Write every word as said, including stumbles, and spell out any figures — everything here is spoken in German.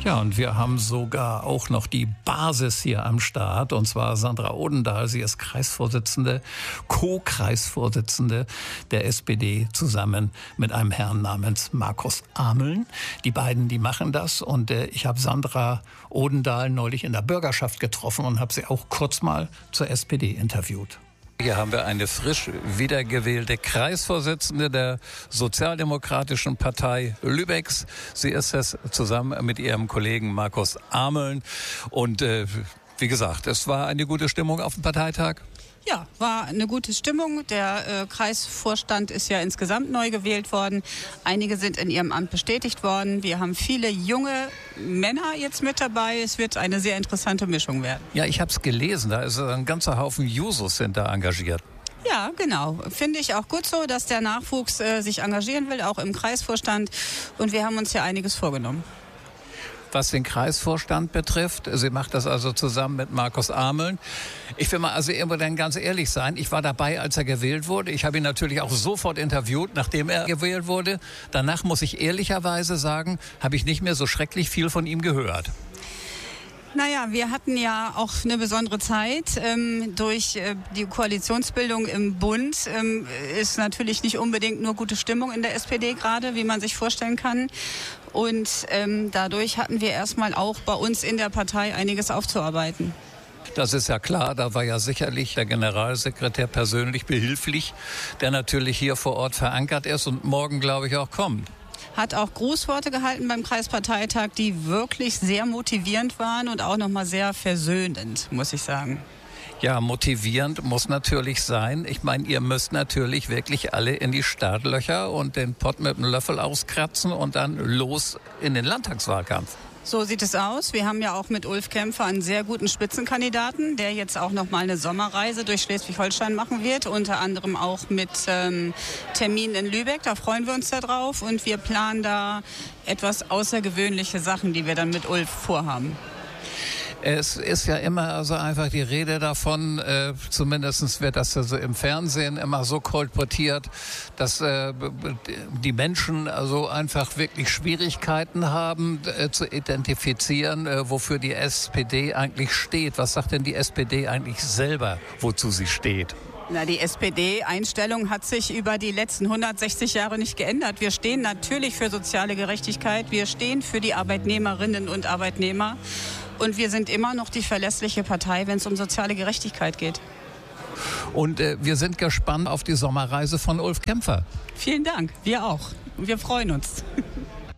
Ja, und wir haben sogar auch noch die Basis hier am Start, und zwar Sandra Odendahl. Sie ist Kreisvorsitzende, Co-Kreisvorsitzende der S P D zusammen mit einem Herrn namens Markus Ameln. Die beiden, die machen das, und äh, ich habe Sandra Odendahl neulich in der Bürgerschaft getroffen und habe sie auch kurz mal zur S P D interviewt. Hier haben wir eine frisch wiedergewählte Kreisvorsitzende der Sozialdemokratischen Partei Lübecks. Sie ist es zusammen mit ihrem Kollegen Markus Ameln. Und äh, wie gesagt, es war eine gute Stimmung auf dem Parteitag. Ja, war eine gute Stimmung. Der äh, Kreisvorstand ist ja insgesamt neu gewählt worden. Einige sind in ihrem Amt bestätigt worden. Wir haben viele junge Männer jetzt mit dabei. Es wird eine sehr interessante Mischung werden. Ja, ich habe es gelesen. Da ist ein ganzer Haufen Jusos sind da engagiert. Ja, genau. Finde ich auch gut so, dass der Nachwuchs äh, sich engagieren will, auch im Kreisvorstand. Und wir haben uns ja einiges vorgenommen. Was den Kreisvorstand betrifft, sie macht das also zusammen mit Markus Ameln. Ich will mal also irgendwo dann ganz ehrlich sein, ich war dabei, als er gewählt wurde. Ich habe ihn natürlich auch sofort interviewt, nachdem er gewählt wurde. Danach muss ich ehrlicherweise sagen, habe ich nicht mehr so schrecklich viel von ihm gehört. Naja, wir hatten ja auch eine besondere Zeit. Ähm, durch äh, die Koalitionsbildung im Bund ähm, ist natürlich nicht unbedingt nur gute Stimmung in der S P D gerade, wie man sich vorstellen kann. Und ähm, dadurch hatten wir erstmal auch bei uns in der Partei einiges aufzuarbeiten. Das ist ja klar, da war ja sicherlich der Generalsekretär persönlich behilflich, der natürlich hier vor Ort verankert ist und morgen, glaube ich, auch kommt. Hat auch Grußworte gehalten beim Kreisparteitag, die wirklich sehr motivierend waren und auch nochmal sehr versöhnend, muss ich sagen. Ja, motivierend muss natürlich sein. Ich meine, ihr müsst natürlich wirklich alle in die Startlöcher und den Pott mit dem Löffel auskratzen und dann los in den Landtagswahlkampf. So sieht es aus. Wir haben ja auch mit Ulf Kämpfer einen sehr guten Spitzenkandidaten, der jetzt auch noch mal eine Sommerreise durch Schleswig-Holstein machen wird, unter anderem auch mit ähm, Terminen in Lübeck. Da freuen wir uns da drauf, und wir planen da etwas außergewöhnliche Sachen, die wir dann mit Ulf vorhaben. Es ist ja immer also einfach die Rede davon, äh, zumindest wird das ja so im Fernsehen immer so kolportiert, dass äh, die Menschen also einfach wirklich Schwierigkeiten haben äh, zu identifizieren, äh, wofür die S P D eigentlich steht. Was sagt denn die S P D eigentlich selber, wozu sie steht? Na, die S P D-Einstellung hat sich über die letzten hundertsechzig Jahre nicht geändert. Wir stehen natürlich für soziale Gerechtigkeit, wir stehen für die Arbeitnehmerinnen und Arbeitnehmer, und wir sind immer noch die verlässliche Partei, wenn es um soziale Gerechtigkeit geht. Und äh, wir sind gespannt auf die Sommerreise von Ulf Kämpfer. Vielen Dank, wir auch. Und wir freuen uns.